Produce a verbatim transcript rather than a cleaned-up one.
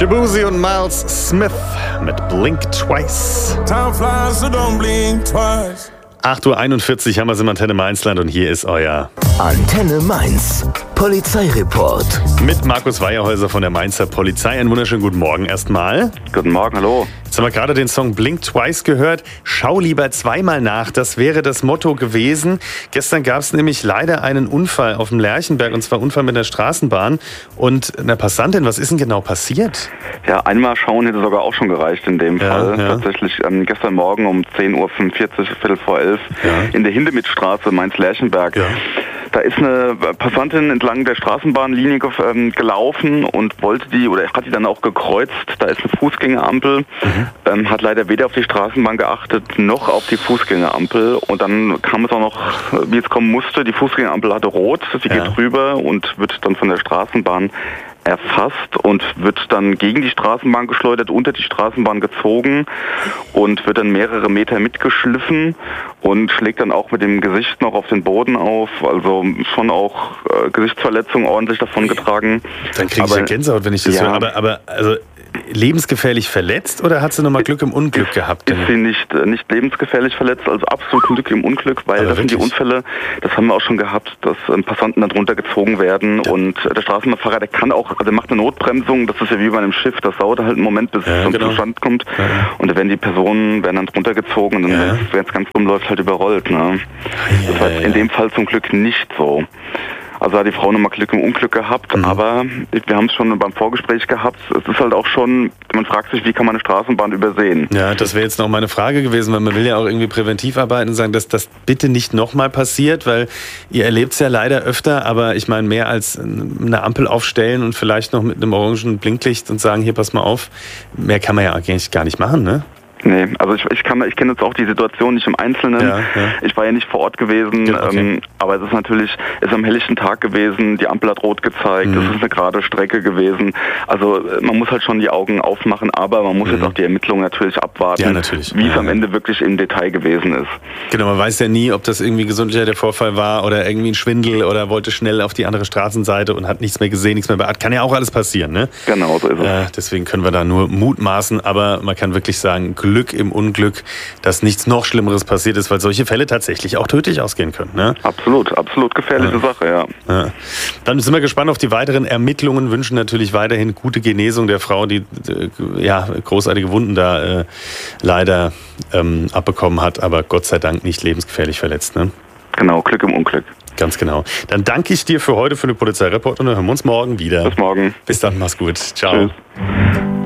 Shaboozey und Miles Smith mit Blink Twice. Time flies, so don't blink twice. acht Uhr einundvierzig haben wir es im Antenne Mainzland und hier ist euer Antenne Mainz. Polizeireport. Mit Markus Weierhäuser von der Mainzer Polizei. Einen wunderschönen guten Morgen erstmal. Guten Morgen, hallo. Jetzt haben wir gerade den Song Blink Twice gehört. Schau lieber zweimal nach, das wäre das Motto gewesen. Gestern gab es nämlich leider einen Unfall auf dem Lerchenberg, und zwar Unfall mit der Straßenbahn. Und eine Passantin, was ist denn genau passiert? Ja, einmal schauen hätte sogar auch schon gereicht in dem Ja, Fall. ja. Tatsächlich ähm, gestern Morgen um zehn Uhr fünfundvierzig, Viertel vor elf, Ja. in der Hindemitzstraße, Mainz-Lerchenberg. Ja. Da ist eine Passantin entlang der Straßenbahnlinie ge ähm, gelaufen und wollte die, oder hat die dann auch gekreuzt. Da ist eine Fußgängerampel, mhm. ähm, hat leider weder auf die Straßenbahn geachtet, noch auf die Fußgängerampel. Und dann kam es auch noch, wie es kommen musste, die Fußgängerampel hatte rot, sie Ja. geht rüber und wird dann von der Straßenbahn erfasst und wird dann gegen die Straßenbahn geschleudert, unter die Straßenbahn gezogen und wird dann mehrere Meter mitgeschliffen und schlägt dann auch mit dem Gesicht noch auf den Boden auf, also schon auch äh, Gesichtsverletzung ordentlich davongetragen. Dann kriege ich Aber- ja Gänsehaut, wenn ich das ja. höre. Aber, aber also, lebensgefährlich verletzt oder hat sie nochmal Glück im Unglück gehabt? Ist sie nicht, äh, nicht lebensgefährlich verletzt, also absolut Glück im Unglück, weil Aber das sind die wirklich? Unfälle, das haben wir auch schon gehabt, dass ähm, Passanten dann drunter gezogen werden und äh, der Straßenbahnfahrer, der kann auch, also der macht eine Notbremsung, das ist ja wie bei einem Schiff, das dauert halt einen Moment, bis Ja, es zum genau. Zustand kommt Ja. und da werden die Personen, werden dann drunter gezogen und dann, Ja. wenn es ganz dumm läuft, halt überrollt. Ne? Das war jetzt in dem Fall zum Glück nicht so. Also hat die Frau nochmal Glück im Unglück gehabt, Mhm. aber wir haben es schon beim Vorgespräch gehabt, es ist halt auch schon, man fragt sich, wie kann man eine Straßenbahn übersehen? Ja, das wäre jetzt noch meine Frage gewesen, weil man will ja auch irgendwie präventiv arbeiten und sagen, dass das bitte nicht nochmal passiert, weil ihr erlebt es ja leider öfter, aber ich meine, mehr als eine Ampel aufstellen und vielleicht noch mit einem orangen Blinklicht und sagen, hier, pass mal auf, mehr kann man ja eigentlich gar nicht machen, ne? Nee, also ich, ich kann, ich kenne jetzt auch die Situation nicht im Einzelnen. Ja, ja. Ich war ja nicht vor Ort gewesen, Ja, okay. ähm, aber es ist natürlich, es ist am helllichten Tag gewesen, die Ampel hat rot gezeigt, Mhm. es ist eine gerade Strecke gewesen. Also äh, man muss halt schon die Augen aufmachen, aber man muss Mhm. jetzt auch die Ermittlungen natürlich abwarten, Ja, natürlich. wie es Ja, am ja. Ende wirklich im Detail gewesen ist. Genau, man weiß ja nie, ob das irgendwie gesundheitlicher der Vorfall war oder irgendwie ein Schwindel oder wollte schnell auf die andere Straßenseite und hat nichts mehr gesehen, nichts mehr beachtet. Kann ja auch alles passieren, ne? Genau, so ist es. Äh, deswegen können wir da nur mutmaßen, aber man kann wirklich sagen, Glück im Unglück, dass nichts noch Schlimmeres passiert ist, weil solche Fälle tatsächlich auch tödlich ausgehen können. Ne? Absolut, absolut gefährliche Sache, ja. Ja. Dann sind wir gespannt auf die weiteren Ermittlungen, wünschen natürlich weiterhin gute Genesung der Frau, die äh, ja, großartige Wunden da äh, leider ähm, abbekommen hat, aber Gott sei Dank nicht lebensgefährlich verletzt. Ne? Genau, Glück im Unglück. Ganz genau. Dann danke ich dir für heute für den Polizeireport und dann hören wir uns morgen wieder. Bis morgen. Bis dann, mach's gut. Ciao. Tschüss.